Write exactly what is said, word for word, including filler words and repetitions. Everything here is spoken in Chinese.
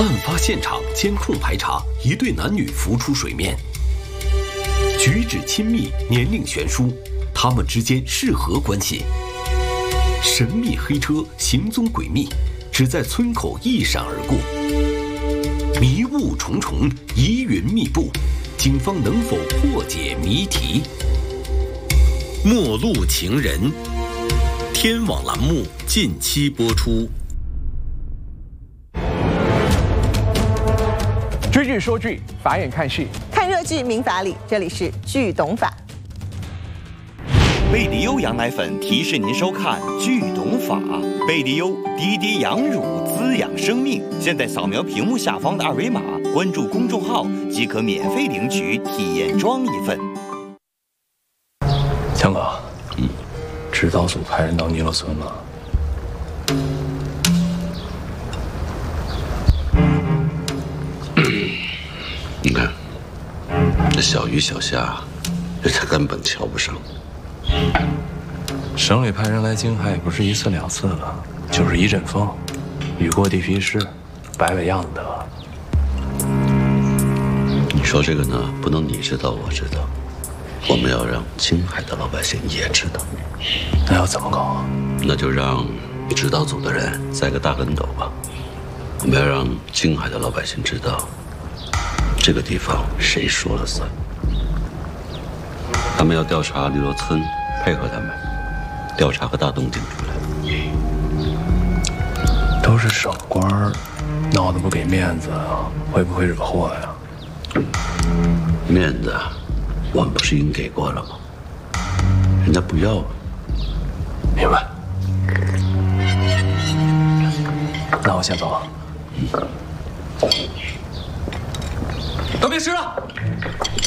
案发现场监控排查，一对男女浮出水面，举止亲密，年龄悬殊，他们之间是何关系？神秘黑车行踪诡秘，只在村口一闪而过。迷雾重重，疑云密布，警方能否破解谜题？陌路情人，天网栏目近期播出。 追剧说剧，法眼看戏， 看热剧民法理，这里是剧懂法。 贝迪优羊奶粉提示您收看《剧懂法》。贝迪优滴滴羊乳滋养生命。现在扫描屏幕下方的二维码，关注公众号即可免费领取体验装一份。 强哥，嗯，指导组派人到尼罗村了。 你看，这小鱼小虾，人家根本瞧不上。 省里派人来京海也不是一次两次了，就是一阵风，雨过地皮湿，摆摆样子得了。 你说这个呢，不能你知道我知道，我们要让京海的老百姓也知道。 那要怎么搞啊？ 那就让指导组的人栽个大跟斗吧。我们要让京海的老百姓知道，这个地方谁说了算。他们要调查尼罗村，配合他们调查个大动静出来。 都是省官儿，闹得不给面子，会不会惹祸呀？ 面子我们不是已经给过了吗？人家不要啊。 明白。那我先走了。 都别吃了。